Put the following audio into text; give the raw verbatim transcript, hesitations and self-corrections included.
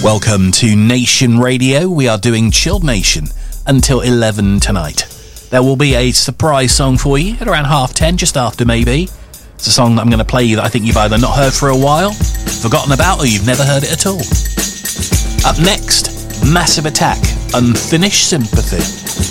Welcome to Nation Radio. We are doing Chilled Nation until eleven tonight. There will be a surprise song for you at around half ten, just after maybe. It's a song that I'm going to play that I think you've either not heard for a while, forgotten about, or you've never heard it at all. Up next, Massive Attack, Unfinished Sympathy.